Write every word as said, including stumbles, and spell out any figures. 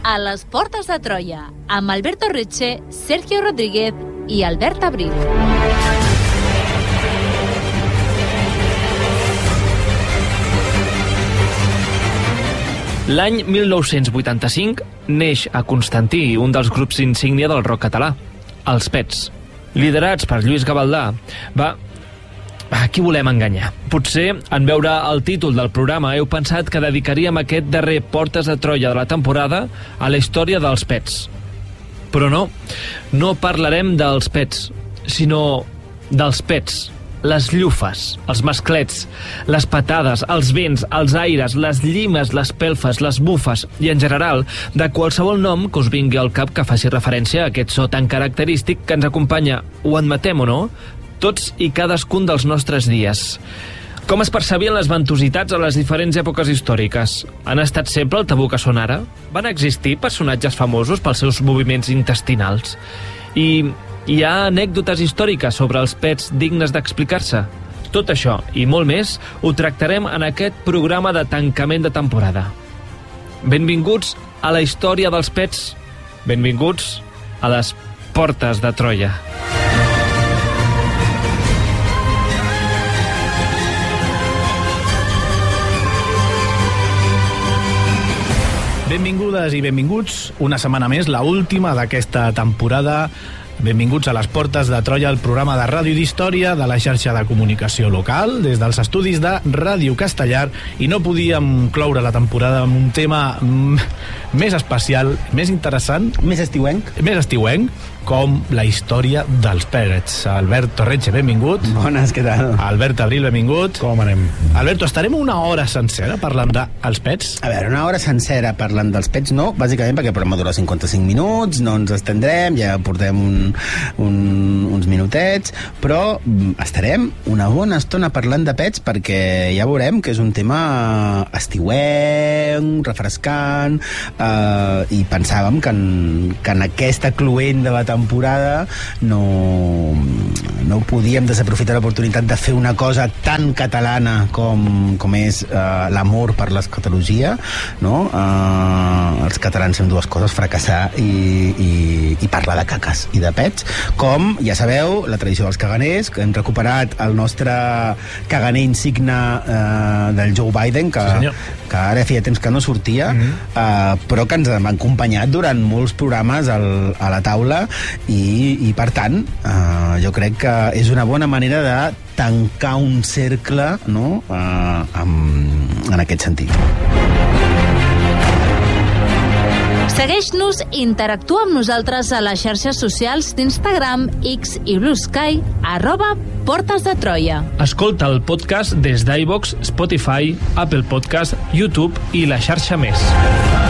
a les Portes de Troia, amb Alberto Reche, Sergio Rodríguez i Albert Abril. L'any mil nou-cents vuitanta-cinc neix a Constantí un dels grups insígnia del rock català, els Pets. Liderats per Lluís Gavaldà, va... A qui volem enganyar? Potser, en veure el títol del programa, heu pensat que dedicaríem aquest darrer Portes de Troia de la temporada a la història dels Pets. Però no, no parlarem dels Pets, sinó dels Pets. Les llufes, els masclets, les patades, els vents, els aires, les llimes, les pelfes, les bufes i, en general, de qualsevol nom que us vingui al cap que faci referència a aquest so tan característic que ens acompanya, ho admetem o no, tots i cadascun dels nostres dies. Com es percebien les ventositats a les diferents èpoques històriques? Han estat sempre el tabú que són ara? Van existir personatges famosos pels seus moviments intestinals? I hi ha anècdotes històriques sobre els pets dignes d'explicar-se? Tot això i molt més ho tractarem en aquest programa de tancament de temporada. Benvinguts a la història dels pets. Benvinguts a les Portes de Troia. Benvingudes i benvinguts una setmana més, la última d'aquesta temporada. Benvinguts a les Portes de Troia, el programa de ràdio d'història de la xarxa de comunicació local, des dels estudis de Ràdio Castellar, i no podíem cloure la temporada amb un tema més especial, més interessant, més estiuenc, més estiuenc, com la història dels Pets. Alberto Reche, benvingut. Bones, què tal? Albert Abril, benvingut. Com anem? Alberto, estarem una hora sencera parlant dels pets? A veure, una hora sencera parlant dels pets no, bàsicament perquè el programa dura cinquanta-cinc minuts, no ens estendrem, ja portem un, un, uns minutets, però estarem una bona estona parlant de pets perquè ja veurem que és un tema estiuenc, refrescant, eh, i pensàvem que en, que en aquesta cluent de la temporada no, no podíem desaprofitar l'oportunitat de fer una cosa tan catalana com, com és uh, l'amor per l'escatologia, no? Uh, els catalans fem dues coses, fracassar i, i, i parlar de caques i de pets, com, ja sabeu, la tradició dels caganers, que hem recuperat el nostre caganer insigne uh, del Joe Biden, que, sí, que ara feia temps que no sortia, mm-hmm. uh, però que ens han acompanyat durant molts programes al, a la taula. I, i per tant, eh, jo crec que és una bona manera de tancar un cercle, no? eh, amb, en aquest sentit. Segueix-nos i interactua amb nosaltres a les xarxes socials d'Instagram, X i Blue Sky, arroba Portes de Troia. Escolta el podcast des d'iVoox, Spotify, Apple Podcast, YouTube i la xarxa més.